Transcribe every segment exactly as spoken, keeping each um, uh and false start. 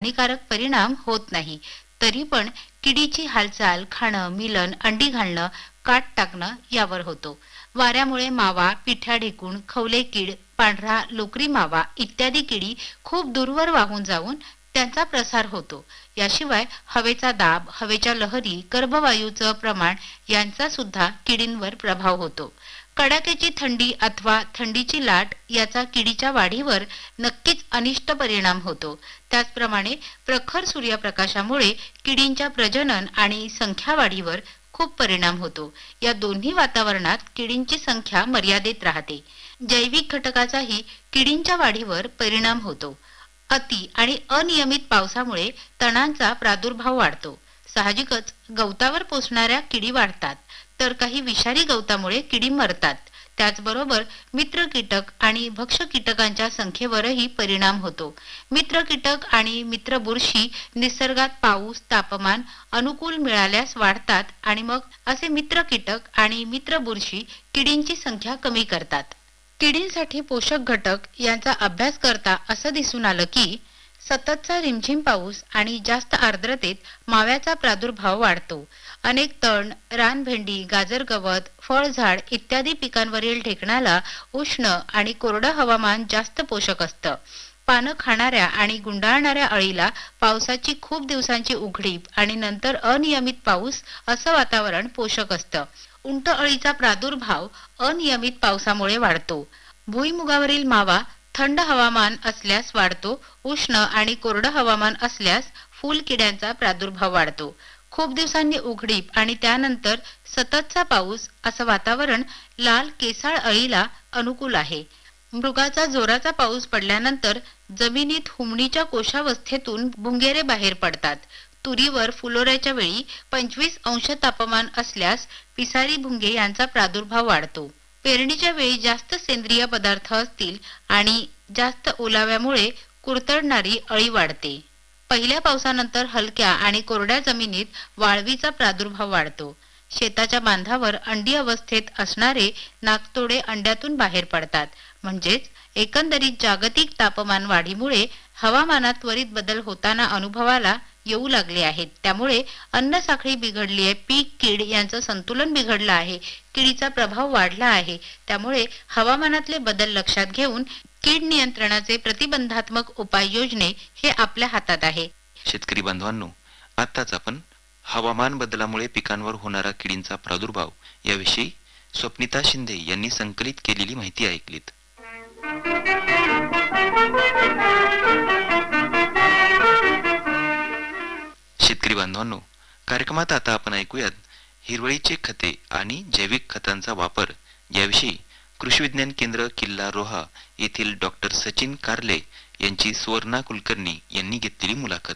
हानिकारक परिणाम होत नाही. तरी पण किडीची हालचाल, खाणं, मिलन, अंडी घालणं, काट टाकणं यावर होतो. वाऱ्यामुळे मावा, पिठ्या ढेकूण, खवले कीड, पांढरा लोकरी मावा इत्यादी किडी खूप दूरवर वाहून जाऊन त्यांचा प्रसार होतो. याशिवाय हवेचा दाब, हवेच्या लहरी, गर्भवायूचं प्रमाण यांचा सुद्धा किडींवर प्रभाव होतो. कडाक्याची थंडी अथवा थंडीची लाट याचा किडीच्या वाढीवर नक्कीच अनिष्ट परिणाम होतो. त्याचप्रमाणे प्रखर सूर्यप्रकाशामुळे किडींच्या प्रजनन आणि संख्या वाढीवर खूप परिणाम होतो. या दोन्ही वातावरणात किडींची संख्या मर्यादित राहते. जैविक घटकाचाही किडींच्या वाढीवर परिणाम होतो. अति आणि अनियमित पावसामुळे तणांचा प्रादुर्भाव वाढतो. साहजिकच गवतावर पोसणाऱ्या किडी वाढतात, तर काही विषारी गवतामुळे किडी मरतात. त्याचबरोबर मित्र कीटक आणि भक्ष्य कीटकांच्या संख्येवरही परिणाम होतो. मित्र कीटक आणि मित्र बुरशी निसर्गात पाऊस, तापमान अनुकूल मिळाल्यास वाढतात आणि मग असे मित्र कीटक आणि मित्र बुरशी किडींची संख्या कमी करतात. किडींसाठी पोषक घटक यांचा अभ्यास करता असं दिसून आलं की सततचा रिमझिम पाऊस आणि जास्त आर्द्रतेत माव्याचा प्रादुर्भाव वाढतो. अनेक तण, रानभेंडी, गाजर गवत, फळझाड इत्यादी पिकांवरील ढेकणाला उष्ण आणि कोरडं हवामान जास्त पोषक असतं. पानं खाणाऱ्या आणि गुंडाळणाऱ्या अळीला पावसाची खूप दिवसांची उघडीप आणि नंतर अनियमित पाऊस असं वातावरण पोषक असतं. उंट अळीचा प्रादुर्भाव अनियमित पावसामुळे वाढतो. भुईमुगावरील मावा थंड हवामान असल्यास वाढतो. उष्ण आणि कोरडं हवामान असल्यास फुलकिड्यांचा प्रादुर्भाव वाढतो. खूप दिवसांनी उघडीप आणि त्यानंतर सततचा पाऊस असं वातावरण लाल केसाळ अळीला अनुकूल आहे. मृगाचा जोराचा पाऊस पडल्यानंतर जमिनीत हुमणीच्या कोशावस्थेतून भुंगेरे बाहेर पडतात. तुरीवर फुलोऱ्याच्या वेळी पंचवीस अंश तापमान असल्यास पिसारी भुंगे यांचा प्रादुर्भाव वाढतो. पेरणीच्या वेळी जास्त सेंद्रिय पदार्थ असतील आणि जास्त ओलाव्यामुळे कुरतडणारी अळी वाढते. पहिल्या पावसानंतर हलक्या आणि कोरड्या जमिनीत वाळवीचा प्रादुर्भाव वाढतो. शेताच्या बांधावर अंडी अवस्थेत असणारे नाकतोडे अंड्यातून बाहेर पडतात. म्हणजेच एकंदरीत जागतिक तापमान वाढीमुळे हवामानात त्वरित बदल होताना अनुभवाला येऊ लागले आहेत. त्यामुळे अन्न साखळी बिघडली आहे, पीक कीड यांचं संतुलन बिघडलं आहे, किडीचा प्रभाव वाढला आहे. त्यामुळे हवामानातले बदल लक्षात घेऊन कीड नियंत्रणाचे प्रतिबंधात्मक उपाय योजने हे आपल्या हातात आहे. शेतकरी बांधवांनो, आताच आपण हवामान बदलामुळे पिकांवर होणारा किडींचा प्रादुर्भाव याविषयी स्वप्निता शिंदे यांनी संकलित केलेली माहिती ऐकलीत. शेतकरी बांधवांनो, कार्यक्रमात आता आपण ऐकूयात हिरवळीचे खते आणि जैविक खतांचा वापर याविषयी कृषी विज्ञान केंद्र किल्ला रोहा येथील डॉक्टर सचिन कारले यांची सुवर्णा कुलकर्णी यांनी घेतलेली मुलाखत.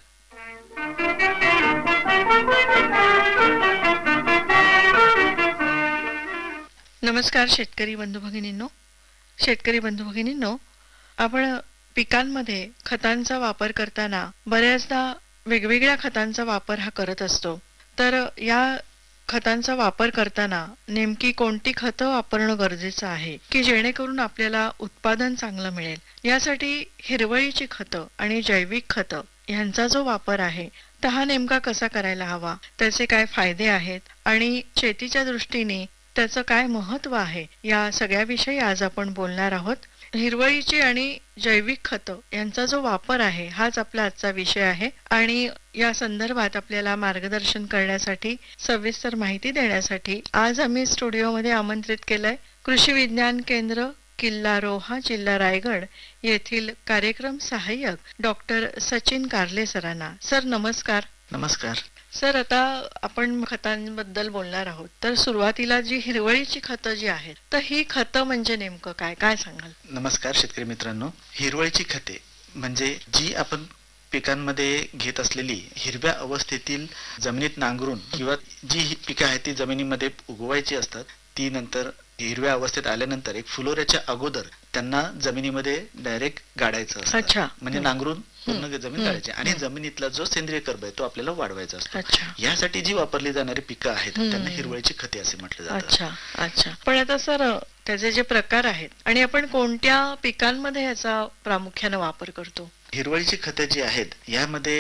नमस्कार शेतकरी बंधू भगिनींनो. शेतकरी बंधू भगिनींनो, आपण पिकांमध्ये खतांचा वापर करताना बऱ्याचदा वेगवेगळ्या खतांचा वापर हा करत असतो. तर या खतांचा वापर करताना नेमकी कोणती खतं वापरणं गरजेचं आहे की जेणेकरून आपल्याला उत्पादन चांगलं मिळेल. यासाठी हिरवळीची खतं आणि जैविक खतं यांचा जो वापर आहे तर हा नेमका कसा करायला हवा, त्याचे काय फायदे आहेत आणि शेतीच्या दृष्टीने त्याचं काय महत्त्व आहे, या सगळ्याविषयी आज आपण बोलणार आहोत. हिरवळीची आणि जैविक खतं यांचा जो वापर आहे हाच आपला आजचा विषय आहे आणि या संदर्भात आपल्याला मार्गदर्शन करण्यासाठी, सविस्तर माहिती देण्यासाठी आज आम्ही स्टुडिओमध्ये आमंत्रित केलंय कृषी विज्ञान केंद्र किल्ला रोहा, जिल्हा रायगड येथील कार्यक्रम सहाय्यक डॉक्टर सचिन कारले सरांना. सर नमस्कार. नमस्कार सर. आता आपण खतांबद्दल बोलणार आहोत, तर सुरुवातीला जी हिरवळीची खतं जी आहेत तर ही खतं म्हणजे नेमकं काय काय सांगाल? नमस्कार शेतकरी मित्रांनो. हिरवळीची खते म्हणजे जी आपण पिकांमध्ये घेत असलेली हिरव्या अवस्थेतील जमिनीत नांगरून किंवा जी पिकं आहेत ती जमिनीमध्ये उगवायची असतात, ती नंतर हिरव्या अवस्थेत आल्यानंतर एक फुलोऱ्याच्या अगोदर त्यांना जमिनीमध्ये डायरेक्ट गाडायचं असतं. म्हणजे नांगरून पूर्ण जमीन गाडायची आणि जमिनीतला जो सेंद्रिय कर्ब आहे तो आपल्याला वाढवायचा असतो. यासाठी जी वापरली जाणारी पिकं आहेत त्यांना हिरवळीची खते असे म्हटले जातात. अच्छा अच्छा. पण आता सर त्याचे जे प्रकार आहेत आणि आपण कोणत्या पिकांमध्ये याचा प्रामुख्याने वापर करतो? हिरवळीची खते जी आहेत यामध्ये